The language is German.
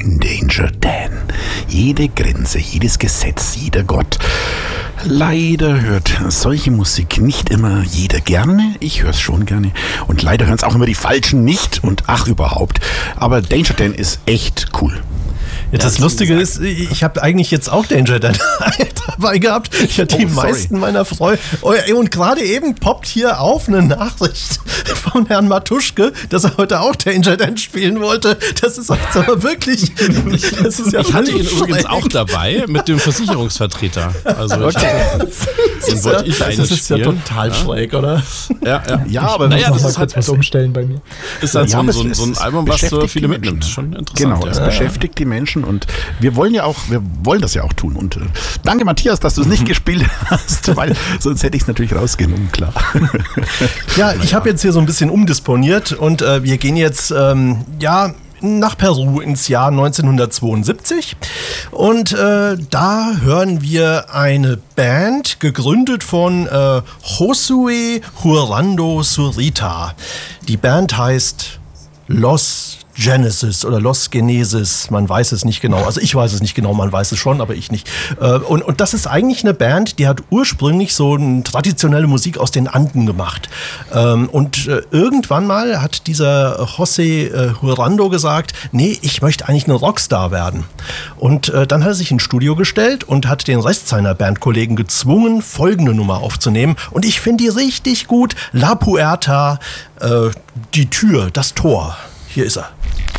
Danger Dan. Jede Grenze, jedes Gesetz, jeder Gott. Leider hört solche Musik nicht immer jeder gerne. Ich höre es schon gerne. Und leider hören es auch immer die Falschen nicht. Und ach, überhaupt. Aber Danger Dan ist echt cool. Ja, das Lustige ist, ich habe eigentlich jetzt auch Danger Dan dabei gehabt. Ich hatte die meisten meiner Freunde. Und gerade eben poppt hier auf eine Nachricht von Herrn Matuschke, dass er heute auch Danger Dan spielen wollte. Das ist jetzt aber wirklich. Das ist ja ich hatte ihn übrigens auch dabei mit dem Versicherungsvertreter. Also das ist ja total schräg, oder? Ja, aber naja, das ist halt was umstellen bei mir. Ist halt so ein Album, was so viele mitnimmt. Schon interessant. Genau, es beschäftigt die Menschen und wir wollen das ja auch tun. Und danke, Matthias, dass du es nicht gespielt hast, weil sonst hätte ich es natürlich rausgenommen, klar. Ja, ich habe jetzt hier so ein bisschen umdisponiert und wir gehen jetzt, nach Peru ins Jahr 1972 und da hören wir eine Band, gegründet von Josué Hurando Zurita. Die Band heißt Los Genesis oder Los Genesis, man weiß es nicht genau. Also ich weiß es nicht genau, man weiß es schon, aber ich nicht. Und das ist eigentlich eine Band, die hat ursprünglich so eine traditionelle Musik aus den Anden gemacht. Und irgendwann mal hat dieser José Hurando gesagt, nee, ich möchte eigentlich ein Rockstar werden. Und dann hat er sich ins Studio gestellt und hat den Rest seiner Bandkollegen gezwungen, folgende Nummer aufzunehmen. Und ich finde die richtig gut. La Puerta, die Tür, das Tor. Hier ist er.